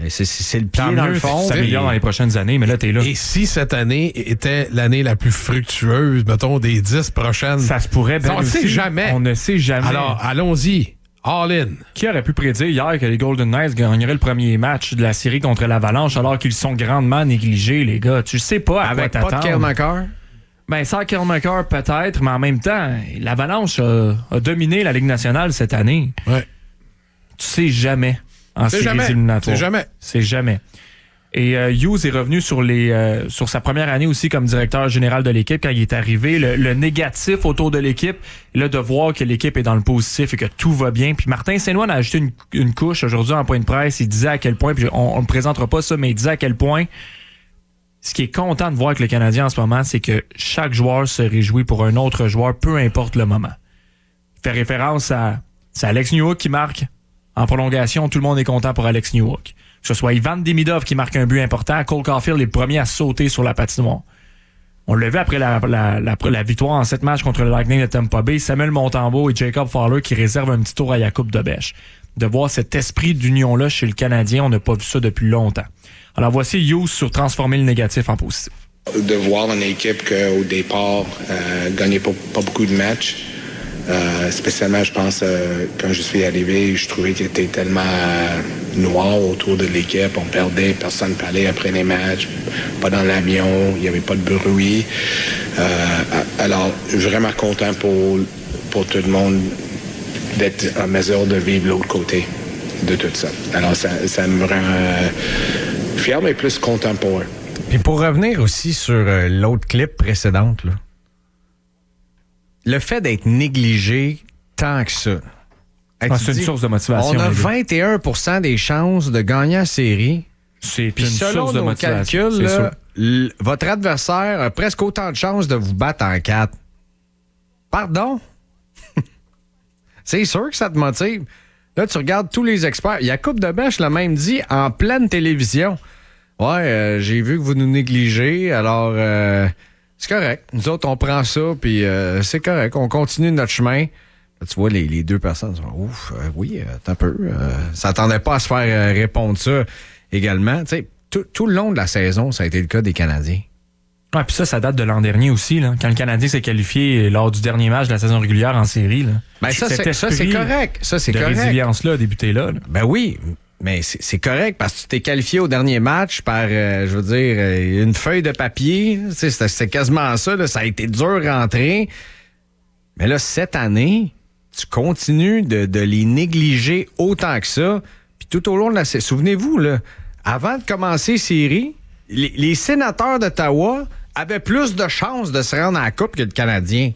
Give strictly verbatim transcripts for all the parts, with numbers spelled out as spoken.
c'est, c'est, c'est le pied Tant dans mieux, le fond. Ça s'améliore dans les prochaines années, mais là, t'es là. Et si cette année était l'année la plus fructueuse, mettons, des dix prochaines... Ça se pourrait bien On ne sait jamais. On ne sait jamais. Alors, allons-y. All in. Qui aurait pu prédire hier que les Golden Knights gagneraient le premier match de la série contre l'Avalanche alors qu'ils sont grandement négligés, les gars? Tu sais pas à Avec quoi pas de t'attendre. Cale Makar? Ben, sans Cale Makar, peut-être, mais en même temps, l'Avalanche a, a dominé la Ligue nationale cette année. Ouais. Tu sais jamais en C'est séries jamais. éliminatoires. C'est jamais. C'est jamais. Et euh, Hughes est revenu sur les euh, sur sa première année aussi comme directeur général de l'équipe quand il est arrivé. Le, le négatif autour de l'équipe, là, de voir que l'équipe est dans le positif et que tout va bien. Puis Martin Saint-Louis a ajouté une, une couche aujourd'hui en point de presse. Il disait à quel point, puis on ne présentera pas ça, mais il disait à quel point ce qui est content de voir avec le Canadien en ce moment, c'est que chaque joueur se réjouit pour un autre joueur, peu importe le moment. Il fait référence à c'est Alex Newhook qui marque en prolongation. Tout le monde est content pour Alex Newhook. Que ce soit Ivan Demidov qui marque un but important, Cole Caulfield est le premier à sauter sur la patinoire. On l'a vu après la, la, la, la victoire en sept matchs contre le Lightning de Tampa Bay, Samuel Montembeault et Jacob Fowler qui réservent un petit tour à Jakub Dobeš. De voir cet esprit d'union-là chez le Canadien, on n'a pas vu ça depuis longtemps. Alors voici Hughes sur transformer le négatif en positif. De voir une équipe qu'au départ euh, gagnait pas, pas beaucoup de matchs. Euh, spécialement, je pense, euh, quand je suis arrivé, je trouvais qu'il était tellement euh, noir autour de l'équipe. On perdait, personne ne parlait après les matchs, pas dans l'avion, il n'y avait pas de bruit. Euh, alors, vraiment content pour, pour tout le monde d'être en mesure de vivre l'autre côté de tout ça. Alors, ça, ça me rend euh, fier, mais plus content pour eux. Puis pour revenir aussi sur euh, l'autre clip précédente, là. Le fait d'être négligé tant que ça. Ah, c'est une source de motivation. On a vingt et un pour cent des chances de gagner la série. C'est Puis une selon source de nos motivation. calculs, là, l- votre adversaire a presque autant de chances de vous battre en quatre. Pardon? C'est sûr que ça te motive. Là, tu regardes tous les experts. Jakub Dobeš l'a même dit en pleine télévision. Ouais, euh, j'ai vu que vous nous négligez, alors... Euh, c'est correct. Nous autres, on prend ça, puis euh, c'est correct. On continue notre chemin. Là, tu vois, les, les deux personnes sont ouf, euh, oui, euh, t'as un peu. Euh, s'attendaient pas à se faire euh, répondre ça également. Tu sais, tout, tout le long de la saison, ça a été le cas des Canadiens. Ouais, puis ça, ça date de l'an dernier aussi, là, quand le Canadien s'est qualifié lors du dernier match de la saison régulière en série. Là. Ben ça, Cet c'est, ça, c'est esprit correct. Ça, c'est de correct. résilience-là a débuté là. là. Ben oui, mais c'est, c'est correct parce que tu t'es qualifié au dernier match par, euh, je veux dire, euh, une feuille de papier. Tu sais, c'était, c'était quasiment ça. Là, ça a été dur à rentrer. Mais là, cette année, tu continues de, de les négliger autant que ça. Puis tout au long de la saison, souvenez-vous, là, avant de commencer série, les, les sénateurs d'Ottawa avaient plus de chances de se rendre à la Coupe que le Canadien.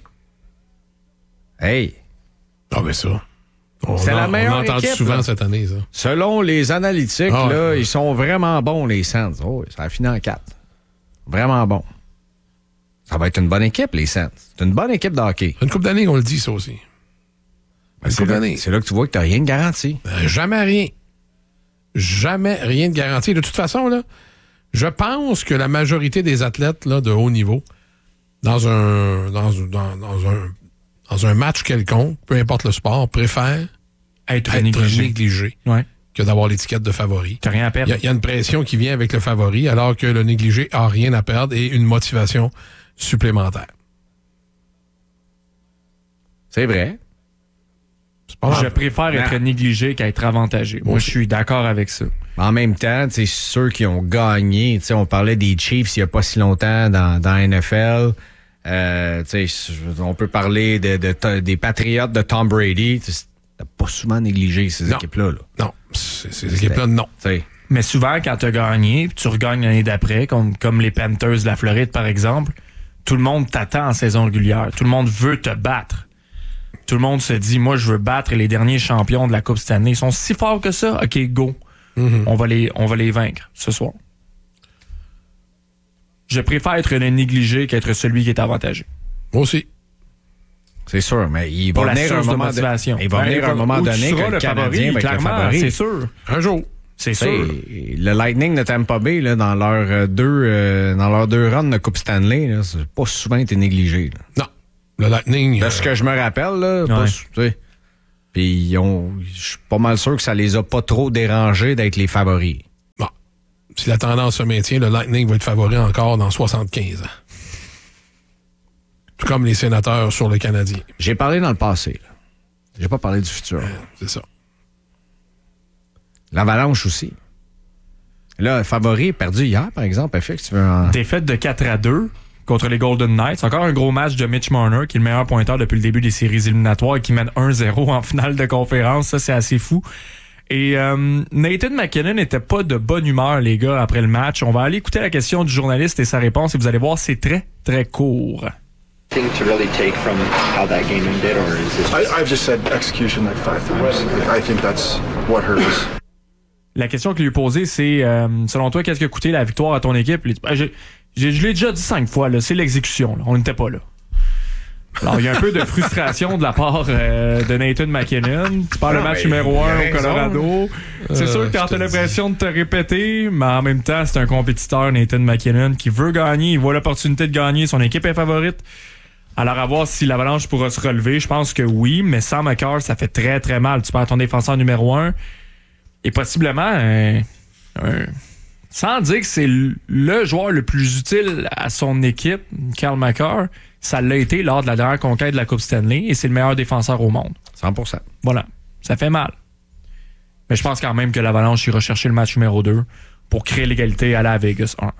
Hey! Ah, ben ça. On C'est a, la meilleure on a entendu équipe, souvent là. cette année, ça. Selon les analytiques, Ah, là, ouais. ils sont vraiment bons, les Saints. Oh, ça a fini en quatre. Vraiment bon. Ça va être une bonne équipe, les Saints. C'est une bonne équipe de hockey. Une couple d'années qu'on le dit, ça aussi. Une C'est couple là, d'années. c'est là que tu vois que tu n'as rien de garanti. Euh, jamais rien. Jamais rien de garanti. De toute façon, là, je pense que la majorité des athlètes là, de haut niveau, dans un, dans, dans, dans un, dans un match quelconque, peu importe le sport, préfèrent Être, être négligé. négligé Ouais. que d'avoir l'étiquette de favori. T'as rien à Il perdre. y, a- il y a une pression qui vient avec le favori, alors que le négligé a rien à perdre et une motivation supplémentaire. C'est vrai. C'est pas Je mal. préfère être Non. négligé qu'à être avantagé. Moi, je suis d'accord avec ça. En même temps, tu sais, ceux qui ont gagné, tu sais, on parlait des Chiefs il n'y a pas si longtemps dans, dans N F L. Euh, tu sais, on peut parler de, de, de- des Patriots de Tom Brady. Tu sais, t'as pas souvent négligé ces Non. équipes-là. Là. Non, c'est- ces équipes-là, non. Tu sais. Mais souvent, quand tu as gagné, puis tu regagnes l'année d'après, comme, comme les Panthers de la Floride, par exemple, tout le monde t'attend en saison régulière. Tout le monde veut te battre. Tout le monde se dit, moi, je veux battre les derniers champions de la Coupe cette année. Ils sont si forts que ça. OK, go. Mm-hmm. On va les, on va les vaincre ce soir. Je préfère être le négligé qu'être celui qui est avantagé. Moi aussi. C'est sûr, mais il va Pour la venir un source de moment motivation. il va Ouais, venir un où moment tu donné seras que le Canadien va être le clairement, favori. c'est sûr. Un jour. C'est Tu sais, sûr. le Lightning de Tampa Bay, là, dans leurs euh, deux euh, dans leurs deux runs de Coupe Stanley, là, c'est pas souvent été négligé. Là. Non. Le Lightning. De euh, ce que je me rappelle, là, pas Ouais. sou- tu sais. Puis ils ont, je suis pas mal sûr que ça les a pas trop dérangés d'être les favoris. bon. si la tendance se maintient, le Lightning va être favori encore dans soixante-quinze ans. Tout comme les Sénateurs sur le Canadien. J'ai parlé dans le passé. Là. J'ai pas parlé du futur. Euh, c'est ça. L'Avalanche aussi. Là, favori perdu hier, par exemple. F X, tu veux en... Défaite de quatre à deux contre les Golden Knights. Encore un gros match de Mitch Marner, qui est le meilleur pointeur depuis le début des séries éliminatoires et qui mène un zéro en finale de conférence. Ça, c'est assez fou. Et euh, Nathan MacKinnon n'était pas de bonne humeur, les gars, après le match. On va aller écouter la question du journaliste et sa réponse, et vous allez voir, c'est très, très court. Thing to really take from how that game ended, or is it? I, I've just said execution like five times. I think that's what hurt us. La question qu'il lui a posée, c'est euh, selon toi, qu'est-ce qui a coûté la victoire à ton équipe? Il dit, ben, j'ai, j'ai, je l'ai déjà dit cinq fois, là, c'est l'exécution. Là. On n'était pas là. Alors, il y a un peu de frustration de la part euh, de Nathan MacKinnon. Tu parles le match numéro un au Colorado. C'est euh, sûr que t'as l'impression de te répéter, mais en même temps, c'est un compétiteur, Nathan MacKinnon, qui veut gagner. Il voit l'opportunité de gagner. Son équipe est favorite. Alors, à voir si l'Avalanche pourra se relever. Je pense que oui, mais sans Makar, ça fait très, très mal. Tu perds ton défenseur numéro un. Et possiblement, un, un, sans dire que c'est le joueur le plus utile à son équipe, Cale Makar, ça l'a été lors de la dernière conquête de la Coupe Stanley et c'est le meilleur défenseur au monde. cent pour cent. Voilà. Ça fait mal. Mais je pense quand même que l'Avalanche ira chercher le match numéro deux pour créer l'égalité à la Vegas un.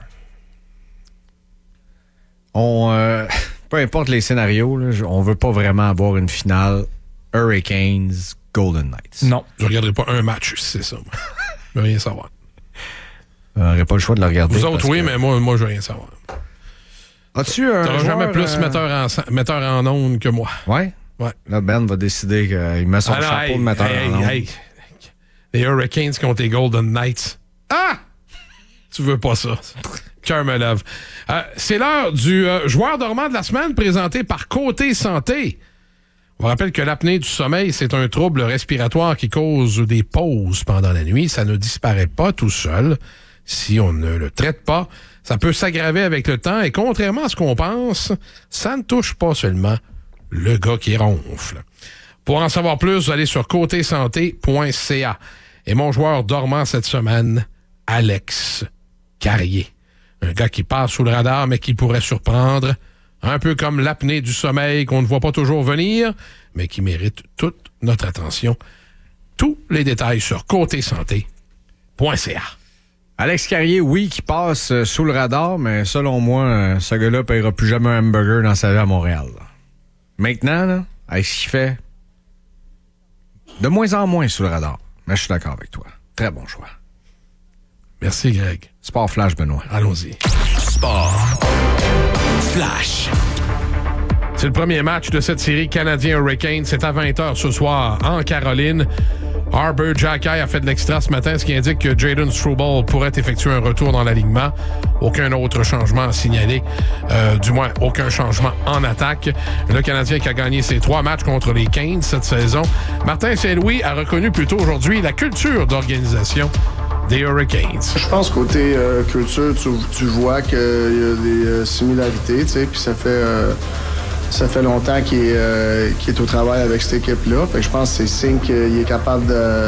On, euh, peu importe les scénarios, là, on veut pas vraiment avoir une finale Hurricanes Golden Knights. Non. Je regarderai pas un match, c'est ça. Moi. Je veux rien savoir. On n'aurait pas le choix de le regarder. Vous autres, oui, que... mais moi, moi, je veux rien savoir. As-tu un T'auras joueur, jamais plus euh... metteur en, metteur en ondes que moi. Ouais? Ouais. Là, Ben va décider qu'il met son ah non, chapeau hey, de metteur hey, en ondes. Hey. Les Hurricanes contre les Golden Knights. Ah! Tu veux pas ça. Cœur me lève. Euh, c'est l'heure du euh, joueur dormant de la semaine présenté par Côté Santé. On rappelle que l'apnée du sommeil, c'est un trouble respiratoire qui cause des pauses pendant la nuit. Ça ne disparaît pas tout seul. Si on ne le traite pas, ça peut s'aggraver avec le temps. Et contrairement à ce qu'on pense, ça ne touche pas seulement le gars qui ronfle. Pour en savoir plus, vous allez sur côté santé point c a. Et mon joueur dormant cette semaine, Alex Carrier. Un gars qui passe sous le radar, mais qui pourrait surprendre. Un peu comme l'apnée du sommeil qu'on ne voit pas toujours venir, mais qui mérite toute notre attention. Tous les détails sur côté santé point c a. Alex Carrier, oui, qui passe euh, sous le radar, mais selon moi, euh, ce gars-là ne paiera plus jamais un hamburger dans sa vie à Montréal. Là. Maintenant, là, avec ce qu'il fait, de moins en moins sous le radar. Mais je suis d'accord avec toi. Très bon choix. Merci, Greg. Sport Flash, Benoît. Allons-y. Sport Flash. C'est le premier match de cette série Canadien-Hurricanes. C'est à vingt heures ce soir en Caroline. Harbour Jacky a fait de l'extra ce matin, ce qui indique que Jayden Struble pourrait effectuer un retour dans l'alignement. Aucun autre changement à signaler, euh, du moins aucun changement en attaque. Le Canadien qui a gagné ses trois matchs contre les Canes cette saison. Martin Saint-Louis a reconnu plus tôt aujourd'hui la culture d'organisation des Hurricanes. Je pense côté euh, culture, tu, tu vois qu'il y a des euh, similarités, tu sais, puis ça fait... Euh Ça fait longtemps qu'il est, euh, qu'il est au travail avec cette équipe-là. Fait que je pense que c'est signe qu'il est capable de,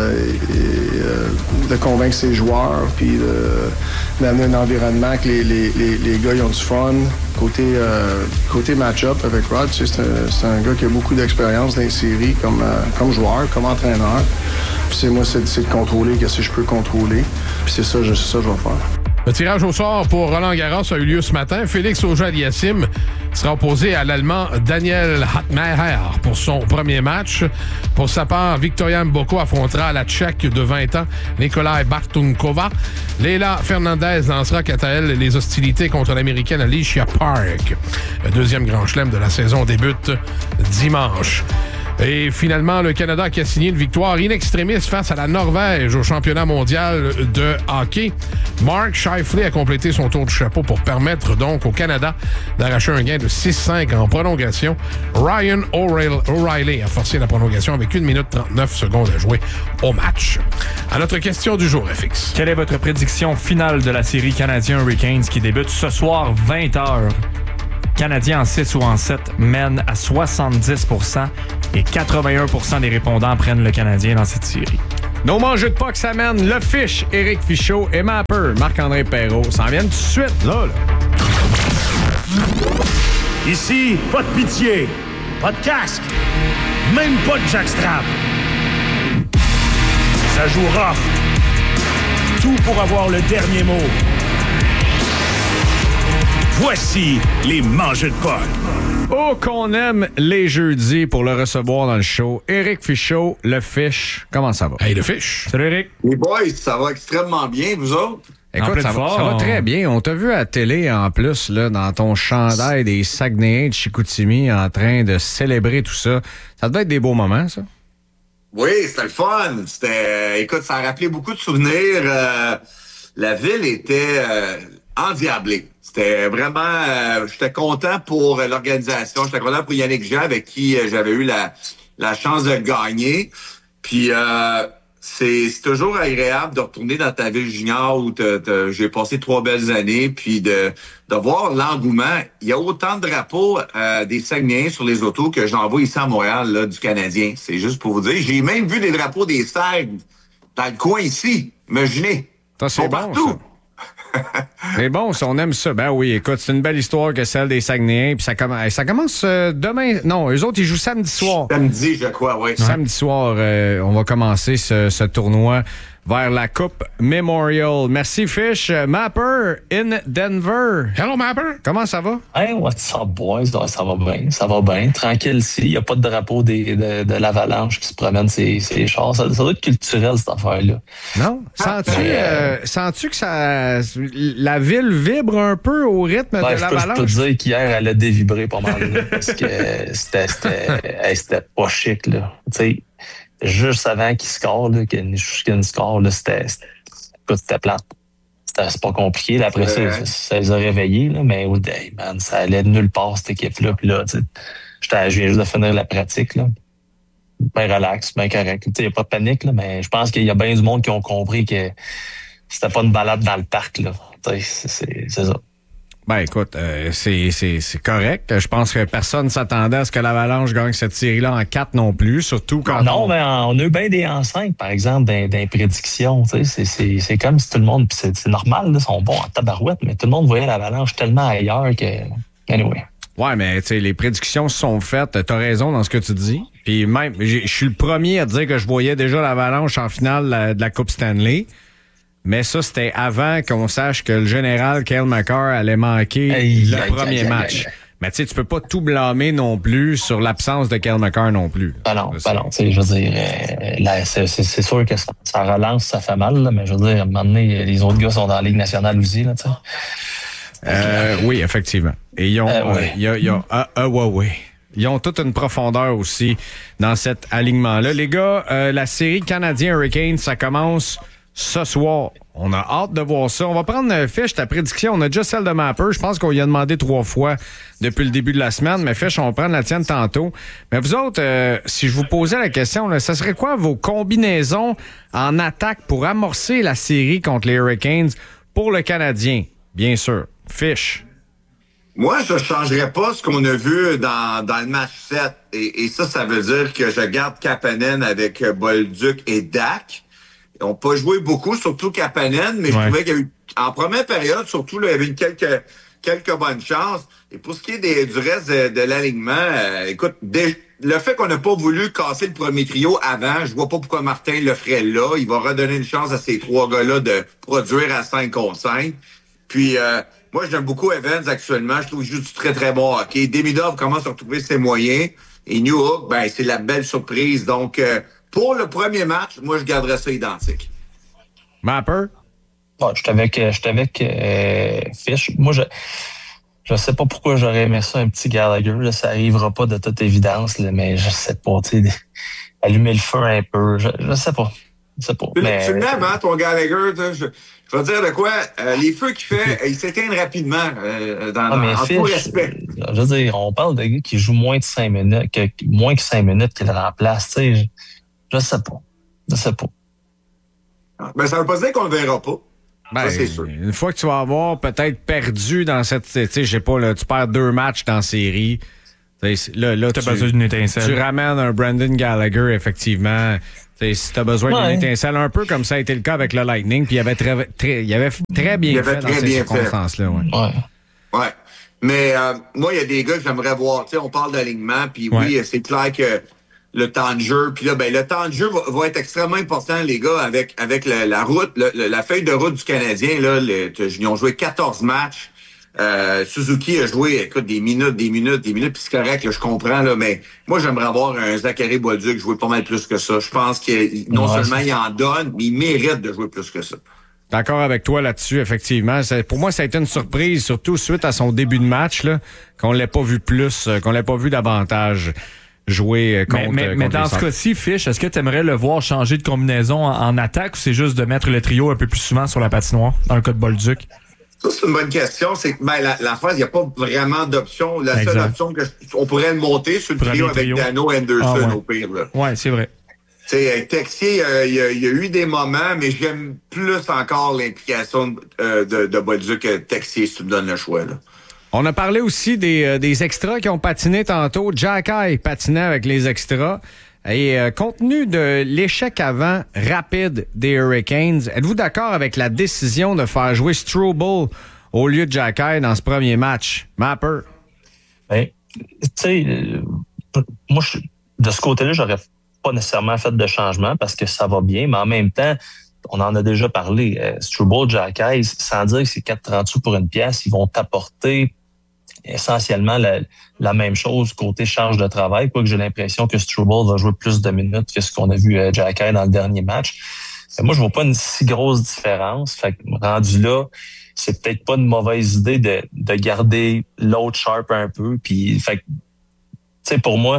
euh, de convaincre ses joueurs puis de, d'amener un environnement que les, les, les, les gars ils ont du fun. Côté, euh, côté match-up avec Rod, tu sais, c'est, un, c'est un gars qui a beaucoup d'expérience dans les séries comme, euh, comme joueur, comme entraîneur. Puis c'est moi, c'est, c'est de contrôler qu'est-ce que je peux contrôler. Puis c'est ça, je, c'est ça que je vais faire. Le tirage au sort pour Roland Garros a eu lieu ce matin. Félix Auger-Aliassime sera opposé à l'Allemand Daniel Hartmeier pour son premier match. Pour sa part, Victoria Mboko affrontera la Tchèque de vingt ans, Nikolai Bartunkova. Leila Fernandez lancera quant à elle les hostilités contre l'Américaine Alicia Park. Le deuxième grand chelem de la saison débute dimanche. Et finalement, le Canada qui a signé une victoire in extremis face à la Norvège au championnat mondial de hockey. Mark Scheifele a complété son tour de chapeau pour permettre donc au Canada d'arracher un gain de six cinq en prolongation. Ryan O'Reilly a forcé la prolongation avec une minute trente-neuf secondes à jouer au match. À notre question du jour, F X. Quelle est votre prédiction finale de la série Canadien-Hurricanes qui débute ce soir vingt heures? Canadiens en six ou en sept mènent à soixante-dix pour cent et quatre-vingt-un pour cent des répondants prennent le Canadien dans cette série. Nos mangeux de Pâques s'amènent le Fish, Éric Fichaud et Mapper, Marc-André Perrault. S'en viennent tout de suite, là, là. Ici, pas de pitié, pas de casque, même pas de jackstrap. Ça joue rough. Tout pour avoir le dernier mot. Voici les mangeux de Pâques. Oh, qu'on aime les jeudis pour le recevoir dans le show. Éric Fichaud, le Fish. Comment ça va? Hey, le Fish. Salut, Éric. Les boys, ça va extrêmement bien, vous autres? Écoute, ça va, ça va très bien. On t'a vu à la télé, en plus, là, dans ton chandail des Saguenayens de Chicoutimi, en train de célébrer tout ça. Ça devait être des beaux moments, ça? Oui, c'était le fun. C'était, euh, écoute, ça a rappelé beaucoup de souvenirs. Euh, la ville était euh, endiablée. C'était vraiment... Euh, j'étais content pour euh, l'organisation. J'étais content pour Yannick Jean, avec qui euh, j'avais eu la, la chance de gagner. Puis... Euh, C'est, c'est toujours agréable de retourner dans ta ville junior où t'as, t'as, j'ai passé trois belles années, puis de, de voir l'engouement. Il y a autant de drapeaux euh, des Saguenayens sur les autos que j'en vois ici à Montréal, là, du Canadien. C'est juste pour vous dire. J'ai même vu des drapeaux des Sagues dans le coin ici. Imaginez. Ça, c'est bon, bon, partout. ça. C'est bon, ça, on aime ça. Ben oui, écoute, c'est une belle histoire que celle des Saguenayens. Puis ça, comm- ça commence euh, demain. Non, eux autres, ils jouent samedi soir. Samedi, je crois, oui. Samedi soir, euh, on va commencer ce, ce tournoi vers la Coupe Memorial. Merci, Fish. Mapper in Denver. Hello, Mapper. Comment ça va? Hey, what's up, boys? Ouais, ça va bien, ça va bien. Tranquille ici. Il n'y a pas de drapeau des, de, de l'Avalanche qui se promène ces, ces chars. Ça, ça doit être culturel, cette affaire-là. Non? Sens-tu, euh, sens-tu que ça, la ville vibre un peu au rythme Ouais, de je peux, l'Avalanche? je peux te dire qu'hier, elle a dévibré pas mal. Là, parce que c'était, c'était, hey, c'était pas chic, là. Tu sais, juste avant qu'il score, là, que Nichushkin score, là, c'était, c'était, écoute, c'était plate. C'était, c'est pas compliqué. Là, après ça, ça, ça les a réveillés, là, mais oh, day, man, ça allait de nulle part, cette équipe-là. Puis là, tu sais, j'étais, je viens juste de finir la pratique, là. Ben relax, ben correct. Il n'y a pas de panique, là, mais je pense qu'il y a bien du monde qui ont compris que c'était pas une balade dans le parc, là. C'est, c'est, c'est ça. Ben écoute, euh, c'est, c'est, c'est correct. Je pense que personne ne s'attendait à ce que l'Avalanche gagne cette série-là en quatre non plus, surtout quand Non, on... mais on a eu bien des en cinq, par exemple, dans, dans les prédictions. C'est, c'est, c'est comme si tout le monde... Pis c'est, c'est normal, là, ils sont bons en tabarouette, mais tout le monde voyait l'Avalanche tellement ailleurs que... Anyway. Ouais, mais tu sais, les prédictions se sont faites. T'as raison dans ce que tu dis. Puis même, je suis le premier à dire que je voyais déjà l'Avalanche en finale la, de la Coupe Stanley. Mais ça, c'était avant qu'on sache que le général Cale Makar allait manquer Aïe, le aïe, premier aïe, match. aïe, aïe. Mais tu sais, tu peux pas tout blâmer non plus sur l'absence de Cale Makar non plus. Ben non, ben non, tu sais, je veux dire, euh, là, c'est, c'est, c'est sûr que ça, ça relance, ça fait mal, là, mais je veux dire, à un moment donné, les autres gars sont dans la Ligue nationale aussi, là, tu sais. Euh, oui, effectivement. Et ils ont, Euh, ouais. euh, il y a, il y a, ah, ah, ouais, ouais. Ils ont toute une profondeur aussi dans cet alignement-là. Les gars, euh, la série Canadien-Hurricanes, ça commence ce soir. On a hâte de voir ça. On va prendre euh, Fish, ta prédiction. On a déjà celle de Mapper. Je pense qu'on y a demandé trois fois depuis le début de la semaine. Mais Fish, on va prendre la tienne tantôt. Mais vous autres, euh, si je vous posais la question, là, ça serait quoi vos combinaisons en attaque pour amorcer la série contre les Hurricanes pour le Canadien? Bien sûr. Fish. Moi, je ne changerais pas ce qu'on a vu dans, dans le match sept. Et, et ça, ça veut dire que je garde Kapanen avec Bolduc et Dak. Ils n'ont pas joué beaucoup, surtout Kapanen, mais je Ouais. trouvais qu'il y a eu, en première période, surtout, là, il y avait eu quelques, quelques bonnes chances. Et pour ce qui est des, du reste de, de l'alignement, euh, écoute, dé, le fait qu'on n'a pas voulu casser le premier trio avant, je vois pas pourquoi Martin le ferait là. Il va redonner une chance à ces trois gars-là de produire à cinq contre cinq. Puis, euh, moi, j'aime beaucoup Evans actuellement. Je trouve qu'il joue du très, très bon hockey. Demidov commence à retrouver ses moyens. Et Newhook, ben, c'est la belle surprise. Donc, euh, pour le premier match, moi, je garderais ça identique. Mapper? Bon, j'étais avec, j'étais avec euh, Fish. Moi, je je sais pas pourquoi j'aurais aimé ça, un petit Gallagher. Là, ça arrivera pas de toute évidence, là, mais je sais pas, tu sais, allumer le feu un peu. Je, je sais pas. Je sais pas. Tu, mais, tu l'aimes, hein, ton Gallagher? Je, je vais te dire de quoi. Euh, les feux qu'il fait, ils s'éteignent rapidement euh, dans, Ah, mais en Fish, tout respect. Je veux dire, on parle de gars qui jouent moins de cinq minutes, que, moins que cinq minutes qu'il remplace. Tu sais, je, je sais pas. Je sais pas. Mais ça veut pas dire qu'on le verra pas. Ben, Ça, c'est sûr. une fois que tu vas avoir peut-être perdu dans cette, tu sais, je sais pas, là, tu perds deux matchs dans la série, Là, là, t'as tu, besoin d'une étincelle. Tu ramènes un Brandon Gallagher, effectivement. T'sais, si tu as besoin ouais. d'une étincelle, un peu comme ça a été le cas avec le Lightning, puis il avait très, très, il avait très bien il avait fait très dans ces bien circonstances-là. Ouais. ouais. ouais. Mais euh, moi, il y a des gars que j'aimerais voir. T'sais, on parle d'alignement, puis ouais. oui, c'est clair que le temps de jeu, puis là, ben le temps de jeu va, va être extrêmement important, les gars, avec avec le, la route, le, le, la feuille de route du Canadien. Là, le, ils ont joué quatorze matchs. Euh, Suzuki a joué, écoute, des minutes, des minutes, des minutes, puis c'est correct, là, je comprends, là, mais moi, j'aimerais avoir un Zachary Bolduc jouer pas mal plus que ça. Je pense que non ouais, seulement il en donne, mais il mérite de jouer plus que ça. D'accord avec toi là-dessus, effectivement. C'est, pour moi, ça a été une surprise, surtout suite à son début de match, là, qu'on l'ait pas vu plus, qu'on l'ait pas vu davantage jouer contre. Mais, mais, contre mais dans ce cas-ci, Fish, est-ce que tu aimerais le voir changer de combinaison en, en attaque ou c'est juste de mettre le trio un peu plus souvent sur la patinoire, dans le cas de Bolduc? Ça, c'est une bonne question. C'est que ben, la, la phase, il n'y a pas vraiment d'option. La exact. seule option que on pourrait le monter sur le Premier trio avec trio. Dano Anderson ah, ouais. au pire. Oui, c'est vrai. Texier, euh, il, y a, il y a eu des moments, mais j'aime plus encore l'implication euh, de, de Bolduc que Texier, si tu me donnes le choix. Là. On a parlé aussi des, euh, des extras qui ont patiné tantôt. Xhekaj patinait avec les extras. Et euh, compte tenu de l'échec avant rapide des Hurricanes, êtes-vous d'accord avec la décision de faire jouer Struble au lieu de Xhekaj dans ce premier match? Mapper? Ben, tu sais, euh, moi, je, de ce côté-là, j'aurais pas nécessairement fait de changement parce que ça va bien, mais en même temps, on en a déjà parlé. Euh, Struble, Xhekaj, sans dire que c'est quatre trente sous pour une pièce, ils vont t'apporter essentiellement la, la même chose côté charge de travail, quoique j'ai l'impression que Struble va jouer plus de minutes que ce qu'on a vu euh, Xhekaj dans le dernier match. Mais moi, je vois pas une si grosse différence. Fait que rendu là, c'est peut-être pas une mauvaise idée de, de garder l'autre sharp un peu. Puis, fait que, tu sais, pour moi,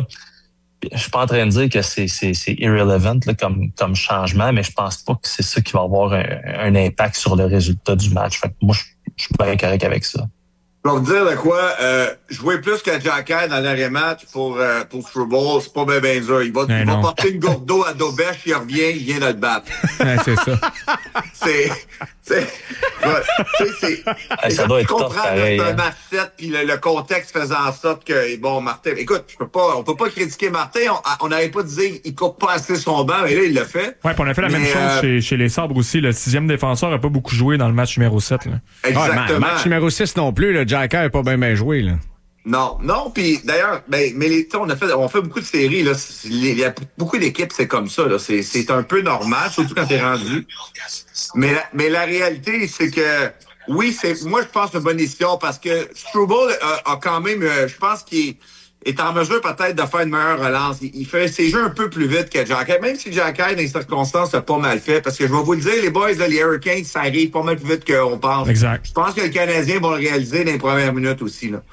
je suis pas en train de dire que c'est, c'est, c'est irrelevant là, comme, comme changement, mais je pense pas que c'est ça qui va avoir un, un impact sur le résultat du match. Fait que moi, je, je suis bien correct avec ça. Je vais vous dire de quoi, euh, jouer plus que Xhekaj dans l'arrêt-match pour, euh, pour Struble, c'est pas bien ben dur. Il va, il va porter une gourde d'eau à Dobèche, il revient, il vient de le battre. Ouais, c'est ça. c'est, c'est, ouais, c'est, hey, ça doit être tough, pareil. C'est un match sept, puis le, le contexte faisant en sorte que, bon, Martin, écoute, je peux pas, on peut pas critiquer Martin, on n'avait pas dit qu'il coupe pas assez son banc, mais là, il l'a fait. Ouais, puis on a fait la mais, même chose euh, chez, chez les Sabres aussi. Le sixième défenseur n'a pas beaucoup joué dans le match numéro sept. Là. Exactement. Ouais, match numéro six non plus, le Xhekaj n'a pas bien bien joué, là. Non, non, puis d'ailleurs, ben, mais les, on a fait, on fait beaucoup de séries, là. Il y a beaucoup d'équipes, c'est comme ça, là. C'est, c'est un peu normal, surtout quand t'es rendu. Mais, mais la réalité, c'est que, oui, c'est, moi, je pense que c'est une bonne décision parce que Struble a, a quand même, je pense qu'il est, est en mesure peut-être de faire une meilleure relance. Il, il fait ses jeux un peu plus vite que Xhekaj, même si Xhekaj, dans les circonstances, a pas mal fait. Parce que je vais vous le dire, les boys, là, les Hurricanes, ça arrive pas mal plus vite qu'on pense. Exact. Je pense que les Canadiens vont le réaliser dans les premières minutes aussi, là.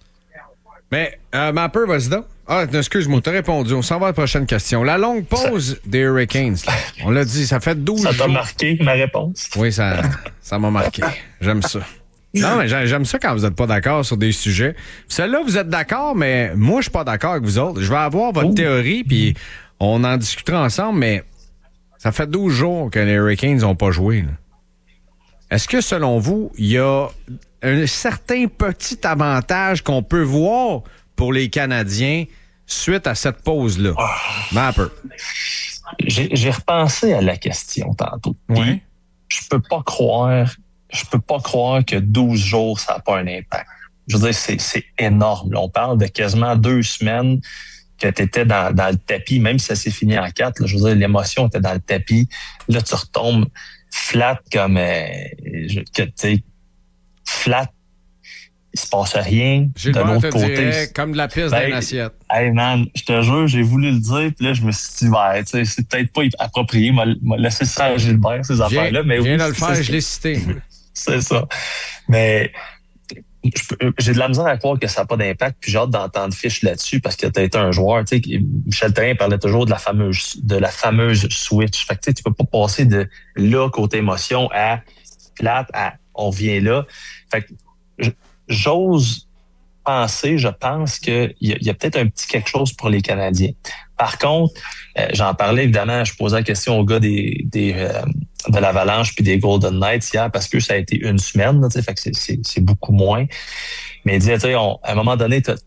Mais, euh, Mapper, vas-y donc. Ah, excuse-moi, t'as répondu. On s'en va à la prochaine question. La longue pause ça... des Hurricanes, là. On l'a dit, ça fait douze jours. Ça t'a marqué, ma réponse? Oui, ça, ça m'a marqué. J'aime ça. Non, mais j'aime ça quand vous n'êtes pas d'accord sur des sujets. Celle-là, vous êtes d'accord, mais moi, je suis pas d'accord avec vous autres. Je vais avoir votre Ouh. théorie, puis on en discutera ensemble, mais ça fait douze jours que les Hurricanes n'ont pas joué, là. Est-ce que, selon vous, il y a un certain petit avantage qu'on peut voir pour les Canadiens suite à cette pause-là? Oh. Mapper. J'ai, j'ai repensé à la question tantôt. Oui. Je peux pas croire, je peux pas croire que douze jours, ça n'a pas un impact. Je veux dire, c'est, c'est énorme. Là, on parle de quasiment deux semaines que tu étais dans, dans le tapis, même si ça s'est fini en quatre. Là, je veux dire, l'émotion était dans le tapis. Là, tu retombes flat comme, euh, tu sais, flat, il se passe rien. J'ai de l'autre côté. Dirait, comme de la piste ben, d'une assiette. Hey man, je te jure, j'ai voulu le dire, puis là, je me suis dit, ben, tu sais, c'est peut-être pas approprié, m'a, m'a laissé ça à Gilbert, ces affaires-là. Mais je viens oui, de le faire, c'est, je l'ai cité. C'est ça. Mais je peux, j'ai de la misère à croire que ça n'a pas d'impact, puis j'ai hâte d'entendre Fish là-dessus, parce que tu as été un joueur, tu sais, Michel Therrien parlait toujours de la fameuse, de la fameuse switch. Fait que tu sais, tu peux pas passer de là, côté émotion, à plate, à on vient là. Fait que j'ose penser, je pense qu'il y, y a peut-être un petit quelque chose pour les Canadiens. Par contre, euh, j'en parlais évidemment, je posais la question aux gars des, des euh, de l'Avalanche puis des Golden Knights hier parce que ça a été une semaine, là, fait que c'est, c'est, c'est beaucoup moins. Mais il disait, tu sais, à un moment donné, t'as,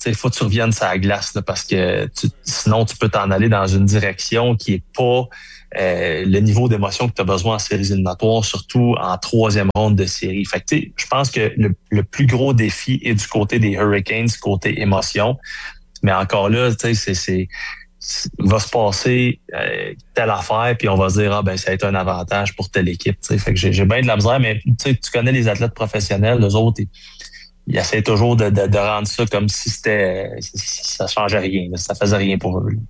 il faut que tu reviennes sur la glace là, parce que tu, sinon, tu peux t'en aller dans une direction qui est pas euh, le niveau d'émotion que tu as besoin en séries éliminatoires, surtout en troisième ronde de série. Fait que, je pense que le, le plus gros défi est du côté des Hurricanes, côté émotion. Mais encore là, c'est, c'est, il va se passer euh, telle affaire, puis on va se dire, ah ben ça va être un avantage pour telle équipe. T'sais. Fait que j'ai, j'ai bien de la misère, mais tu connais les athlètes professionnels, les autres, ils, ils essaient toujours de, de, de rendre ça comme si c'était ça changeait rien, là, ça faisait rien pour eux. Là.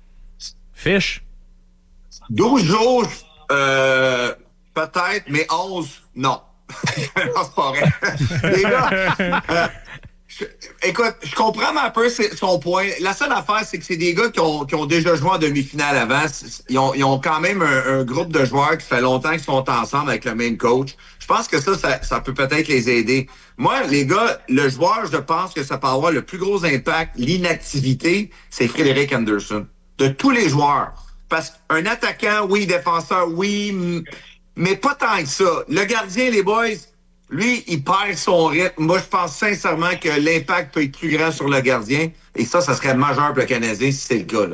Fiche? douze jours, euh, peut-être, mais onze, non. Non, c'est pas vrai. Les gars, euh, je, écoute, je comprends un peu son point. La seule affaire, c'est que c'est des gars qui ont, qui ont déjà joué en demi-finale avant. Ils ont, ils ont quand même un, un groupe de joueurs qui fait longtemps qu'ils sont ensemble avec le même coach. Je pense que ça, ça, ça peut peut-être les aider. Moi, les gars, le joueur, je pense que ça peut avoir le plus gros impact, l'inactivité, c'est Frédéric Anderson. De tous les joueurs. Parce qu'un attaquant, oui, défenseur, oui, mais pas tant que ça. Le gardien, les boys, lui, il perd son rythme. Moi, je pense sincèrement que l'impact peut être plus grand sur le gardien. Et ça, ça serait majeur pour le Canadien si c'est le cas, là.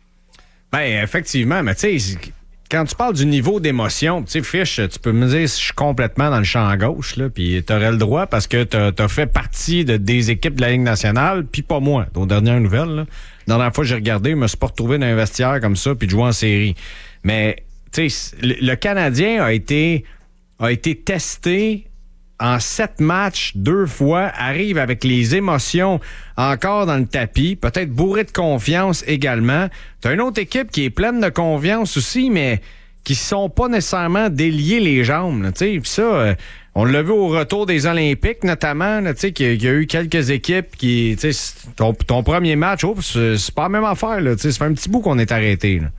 Ben, effectivement, mais tu sais, quand tu parles du niveau d'émotion, tu sais, Fiche, tu peux me dire si je suis complètement dans le champ gauche, là, puis t'aurais le droit parce que t'as, t'as fait partie de, des équipes de la Ligue nationale, puis pas moi, aux dernières nouvelles, là. La dernière fois que j'ai regardé, je me suis pas retrouvé dans un vestiaire comme ça puis de jouer en série. Mais, tu sais, le, le Canadien a été, a été testé en sept matchs, deux fois, arrive avec les émotions encore dans le tapis, peut-être bourré de confiance également. T'as une autre équipe qui est pleine de confiance aussi, mais qui sont pas nécessairement déliés les jambes, tu sais. Puis ça, euh, on l'a vu au retour des Olympiques, notamment, tu sais, qu'il y a eu quelques équipes qui, tu sais, ton, ton premier match, oh, c'est, c'est pas la même affaire, là, tu sais, ça fait un petit bout qu'on est arrêté, là.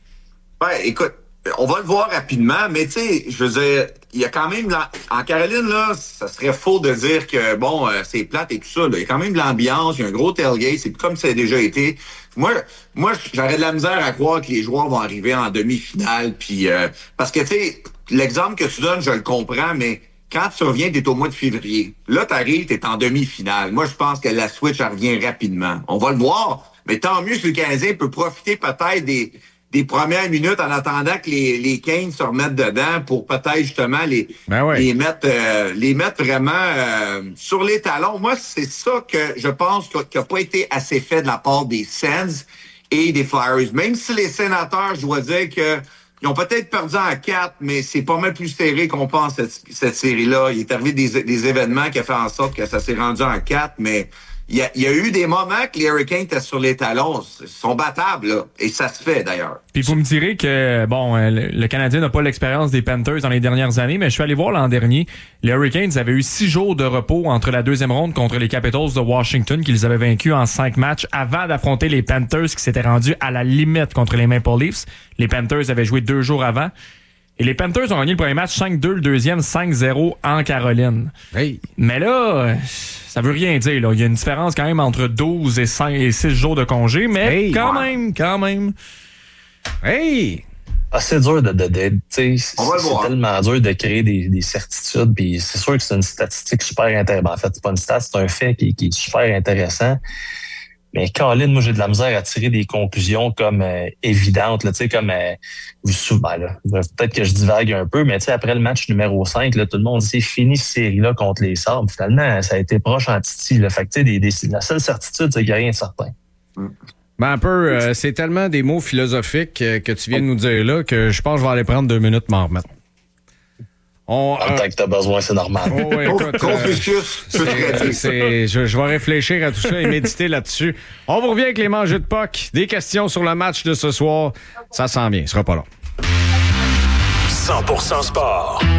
Ben, écoute, on va le voir rapidement, mais tu sais, je veux dire, il y a quand même, la... en Caroline, là, ça serait faux de dire que, bon, euh, c'est plate et tout ça, là. Il y a quand même de l'ambiance, il y a un gros tailgate, c'est comme ça a déjà été. Moi, moi, j'aurais de la misère à croire que les joueurs vont arriver en demi-finale, puis euh, parce que, tu sais, l'exemple que tu donnes, je le comprends, mais quand tu reviens, t'es au mois de février. Là, t'arrives, t'es en demi-finale. Moi, je pense que la switch, elle revient rapidement. On va le voir, mais tant mieux si le Canadien peut profiter peut-être des... des premières minutes en attendant que les, les Canes se remettent dedans pour peut-être justement les, ben ouais. les mettre euh, les mettre vraiment euh, sur les talons. Moi, c'est ça que je pense qui n'a pas été assez fait de la part des Sens et des Flyers. Même si les Sénateurs, je dois dire que ils ont peut-être perdu en quatre, mais c'est pas mal plus serré qu'on pense cette, cette série-là. Il est arrivé des, des événements qui ont fait en sorte que ça s'est rendu en quatre, mais il y a, il y a eu des moments que les Hurricanes étaient sur les talons. Ils sont battables, là. Et ça se fait, d'ailleurs. Puis vous me direz que, bon, le, le Canadien n'a pas l'expérience des Panthers dans les dernières années, mais je suis allé voir l'an dernier. Les Hurricanes avaient eu six jours de repos entre la deuxième ronde contre les Capitals de Washington, qu'ils avaient vaincus en cinq matchs avant d'affronter les Panthers qui s'étaient rendus à la limite contre les Maple Leafs. Les Panthers avaient joué deux jours avant. Et les Panthers ont gagné le premier match cinq deux, le deuxième cinq zéro en Caroline. Hey. Mais là, ça veut rien dire. Là. Il y a une différence quand même entre douze et cinq et six jours de congé, mais hey. quand ouais. même, quand même. Hey! Ah, c'est dur de, de, de c'est, c'est voir. tellement dur de créer des, des certitudes. Puis c'est sûr que c'est une statistique super intéressante. En fait, c'est pas une stat, c'est un fait qui, qui est super intéressant. Mais Colin, moi, j'ai de la misère à tirer des conclusions comme euh, évidentes, là, tu sais, comme euh, souvent, là, peut-être que je divague un peu, mais tu sais, après le match numéro cinq, là, tout le monde dit c'est fini cette série-là contre les Sabres. Finalement, ça a été proche en titi. Là. Fait que tu sais, des, des, la seule certitude, c'est qu'il n'y a rien de certain. Ben un peu, euh, c'est tellement des mots philosophiques euh, que tu viens de nous dire là que je pense que je vais aller prendre deux minutes m'en remettre. On, en euh, tant que t'as besoin, c'est normal. Oh, écoute, Confucius, euh, c'est, je, je vais réfléchir à tout ça et méditer là-dessus. On vous revient avec les mangeux de P O C. Des questions sur le match de ce soir. Ça sent bien, ce sera pas long. cent pour cent sport.